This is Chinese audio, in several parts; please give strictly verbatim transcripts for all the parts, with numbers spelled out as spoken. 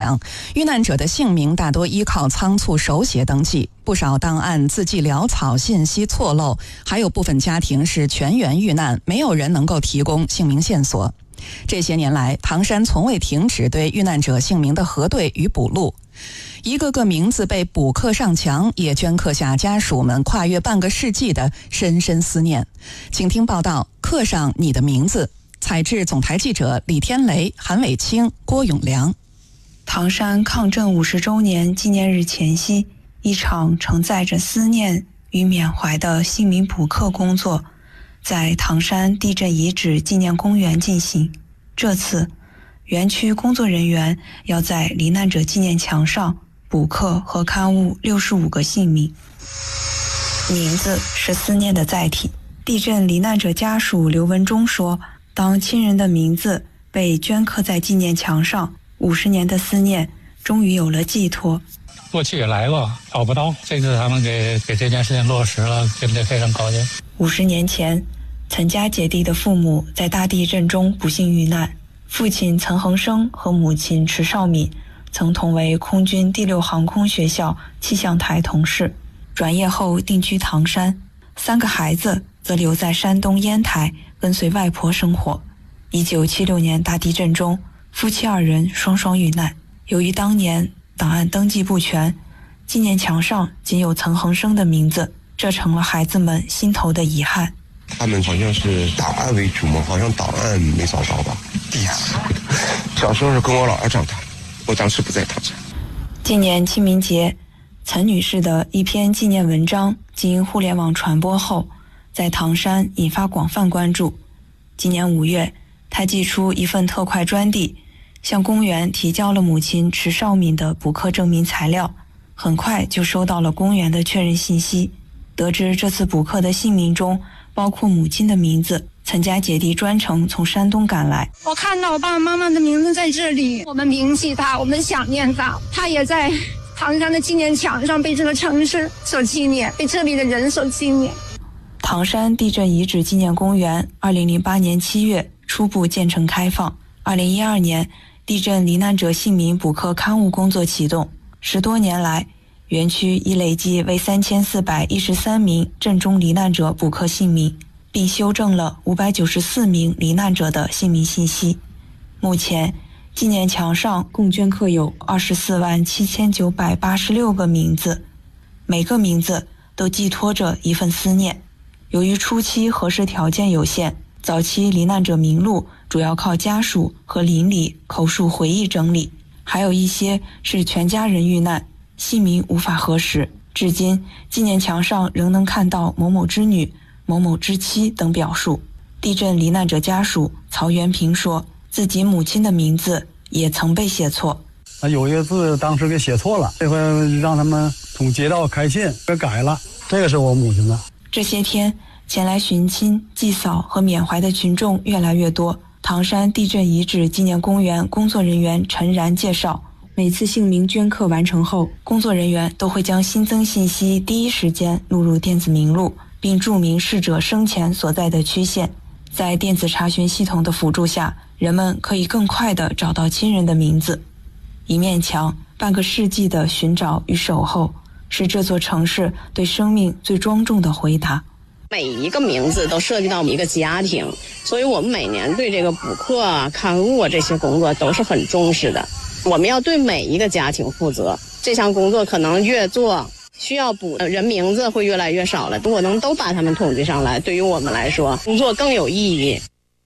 强，遇难者的姓名大多依靠仓促手写登记，不少档案字迹潦草，信息错漏，还有部分家庭是全员遇难，没有人能够提供姓名线索。这些年来，唐山从未停止对遇难者姓名的核对与补录。一个个名字被补刻上墙，也镌刻下家属们跨越半个世纪的深深思念。请听报道，刻上你的名字。采制总台记者李天雷、韩伟清、郭永良。 唐山抗震五十周年纪念日前夕，一场承载着思念与缅怀的姓名补刻工作在唐山地震遗址纪念公园进行。这次园区工作人员要在罹难者纪念墙上补刻和刊物六十五个姓名。名字是思念的载体。地震罹难者家属刘文忠说，当亲人的名字被镌刻在纪念墙上，五十年的思念终于有了寄托。 过去也来过，找不到，这次他们给给这件事情落实了，对不对？非常高兴。 五十年前，岑家姐弟的父母在大地震中不幸遇难，父亲岑恒生和母亲迟绍敏曾同为空军第六航空学校气象台同事，转业后定居唐山。三个孩子则留在山东烟台跟随外婆生活。一九七六年大地震中，夫妻二人双双遇难。由于当年档案登记不全，纪念墙上仅有岑恒生的名字，这成了孩子们心头的遗憾。 他们好像是档案为主嘛，好像档案没找着吧。地址，小时候是跟我姥姥长大，我当时不在唐山。 今年清明节，岑女士的一篇纪念文章经互联网传播后，在唐山引发广泛关注。今年五月，她寄出一份特快专递，向公园提交了母亲迟绍敏的补刻证明材料，很快就收到了公园的确认信息。得知这次补刻的姓名中包括母亲的名字，岑家姐弟专程从山东赶来。 我看到我爸爸妈妈的名字在这里，我们铭记他，我们想念他，他也在唐山的纪念墙上被这个城市所纪念，被这里的人所纪念。 唐山地震遗址纪念公园二零零八年七月初步建成开放，二零一二年地震罹难者姓名补刻刊物工作启动。十多年来，园区已累计为三千四百一十三名震中罹难者补刻姓名，并修正了五百九十四名罹难者的姓名信息。目前，纪念墙上共镌刻有二十四万七千九百八十六个名字，每个名字都寄托着一份思念。由于初期核实条件有限，早期罹难者名录主要靠家属和邻里口述回忆整理，还有一些是全家人遇难，姓名无法核实。至今，纪念墙上仍能看到某某之女、某某之妻等表述。地震罹难者家属曹元平说，自己母亲的名字也曾被写错。 有一个字当时给写错了，这回让他们从街道开信给改了，这个是我母亲的。 这些天，前来寻亲、祭扫和缅怀的群众越来越多。唐山地震遗址纪念公园工作人员陈然介绍，每次姓名镌刻完成后，工作人员都会将新增信息第一时间录入电子名录，并注明逝者生前所在的区县。在电子查询系统的辅助下，人们可以更快地找到亲人的名字。一面墙，半个世纪的寻找与守候，是这座城市对生命最庄重的回答。 每一个名字都涉及到一个家庭，所以我们每年对这个补刻啊、刊物啊这些工作都是很重视的。我们要对每一个家庭负责，这项工作可能越做，需要补的人名字会越来越少了。如果能都把他们统计上来，对于我们来说，工作更有意义。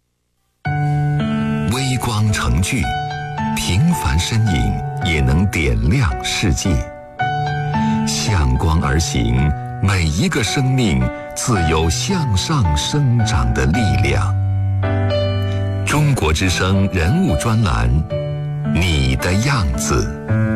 微光成炬，平凡身影也能点亮世界。向光而行，每一个生命自有向上生长的力量。中国之声人物专栏，你的样子。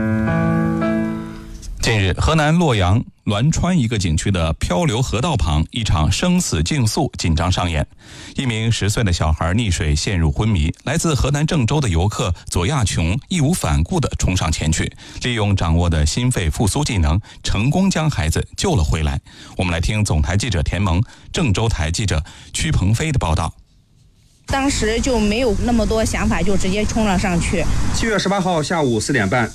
近日，河南洛阳栾川一个景区的漂流河道旁，一场生死竞速紧张上演。一名十岁的小孩溺水陷入昏迷，来自河南郑州的游客左亚琼义无反顾地冲上前去，利用掌握的心肺复苏技能，成功将孩子救了回来。我们来听总台记者田萌、郑州台记者屈鹏飞的报道。 当时就没有那么多想法，就直接冲了上去。 七月十八号下午四点半，